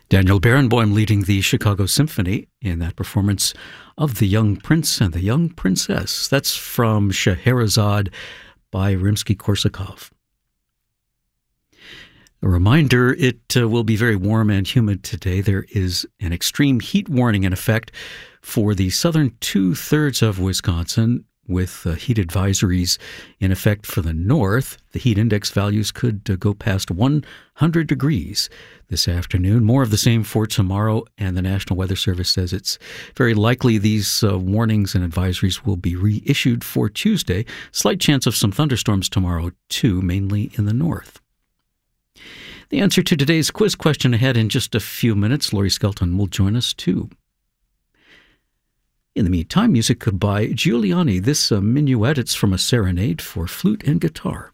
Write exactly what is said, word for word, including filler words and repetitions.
Daniel Barenboim leading the Chicago Symphony in that performance of The Young Prince and the Young Princess. That's from Scheherazade by Rimsky-Korsakov. A reminder, it uh, will be very warm and humid today. There is an extreme heat warning in effect for the southern two-thirds of Wisconsin, with uh, heat advisories in effect for the north. The heat index values could uh, go past one hundred degrees this afternoon. More of the same for tomorrow, and the National Weather Service says it's very likely these uh, warnings and advisories will be reissued for Tuesday. Slight chance of some thunderstorms tomorrow, too, mainly in the north. The answer to today's quiz question ahead in just a few minutes. Laurie Skelton will join us, too. In the meantime, music by Giuliani. This uh, minuet, it's from a serenade for flute and guitar.